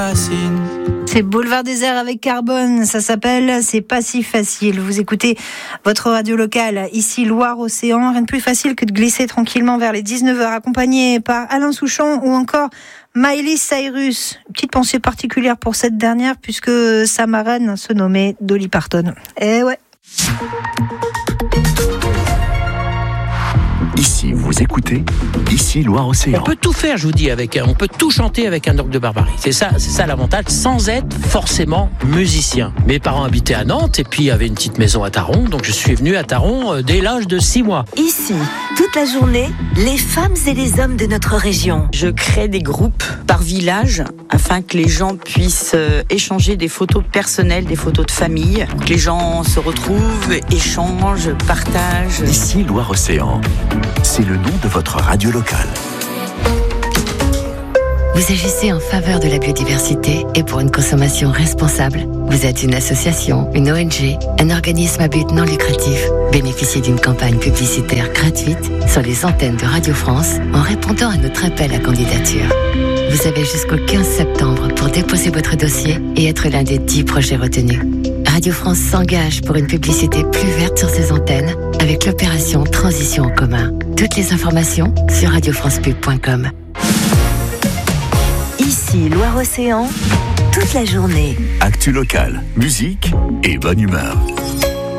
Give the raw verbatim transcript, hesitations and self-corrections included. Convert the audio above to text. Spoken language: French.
C'est Boulevard Désert avec Carbone, ça s'appelle C'est pas si facile. Vous écoutez votre radio locale, ici Loire-Océan. Rien de plus facile que de glisser tranquillement vers les dix-neuf heures, accompagné par Alain Souchon ou encore Miley Cyrus. Une petite pensée particulière pour cette dernière, puisque sa marraine se nommait Dolly Parton. Eh ouais. Ici, vous écoutez, ici Loire-Océan. On peut tout faire, je vous dis, avec, on peut tout chanter avec un orgue de Barbarie. C'est ça, c'est ça l'avantage, sans être forcément musicien. Mes parents habitaient à Nantes et puis avaient une petite maison à Taron, donc je suis venu à Taron dès l'âge de six mois. Ici, toute la journée, les femmes et les hommes de notre région. Je crée des groupes par village afin que les gens puissent échanger des photos personnelles, des photos de famille, que les gens se retrouvent, échangent, partagent. Ici Loire-Océan. C'est le nom de votre radio locale. Vous agissez en faveur de la biodiversité et pour une consommation responsable. Vous êtes une association, une O N G, un organisme à but non lucratif. Bénéficiez d'une campagne publicitaire gratuite sur les antennes de Radio France en répondant à notre appel à candidature. Vous avez jusqu'au quinze septembre pour déposer votre dossier et être l'un des dix projets retenus. Radio France s'engage pour une publicité plus verte sur ses antennes avec l'opération Transition en commun. Toutes les informations sur radio france pub point com. Ici Loire-Océan, toute la journée. Actu locale, musique et bonne humeur.